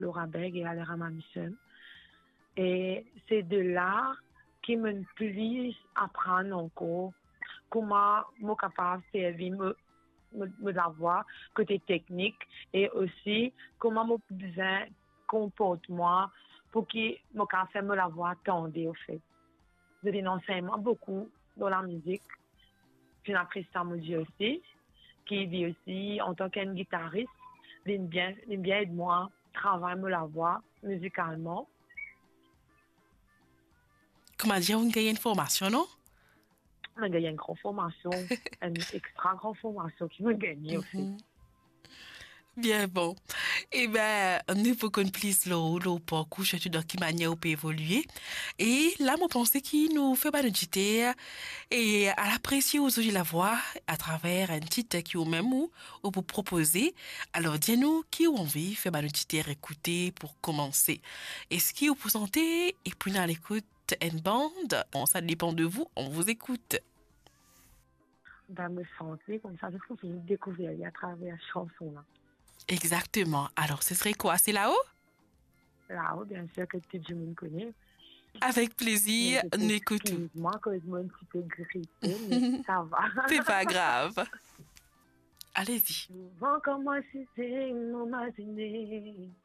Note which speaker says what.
Speaker 1: Laura Beg et Alera Mamison. Et c'est de là qui me plus apprendre encore comment je suis capable de servir la voix côté technique et aussi comment je besoin comporte moi pour que je fasse la voix tendue au fait. Je l'enseigne beaucoup dans la musique. Puis après ça me dit aussi qui dit aussi en tant qu'un guitariste, il bien aide moi travailler la voix musicalement.
Speaker 2: Comment dire, on gagne une formation, non?
Speaker 1: On a gagné une grande formation, une extra grande formation qui m'a gagné aussi.
Speaker 2: Bien bon. Eh ben, nous pouvons qu'on plus le parcours, surtout dans quelle manière on peut évoluer. Et là, moi, pensais qu'il nous fait pas de jeter et à l'apprécier aujourd'hui la voix à travers un titre qui ou même ou pour proposer. Alors, dis-nous qui ont envie faire pas de jeter écouter pour commencer. Est-ce qu'il vous sentez et puis à l'écoute une bande? Bon, ça dépend de vous. On vous écoute.
Speaker 1: Ben, me sentir comme ça, je trouve que j'ai découvert à travers la chanson là.
Speaker 2: Exactement. Alors, ce serait quoi? C'est là-haut?
Speaker 1: Là-haut, bien sûr que tout le monde connaît.
Speaker 2: Avec
Speaker 1: Mais
Speaker 2: plaisir, nous écoutons.
Speaker 1: excuse-moi quand je un petit peu grippée, mais ça va.
Speaker 2: C'est pas grave. Allez-y.
Speaker 1: Souvent, comment c'était m'imaginer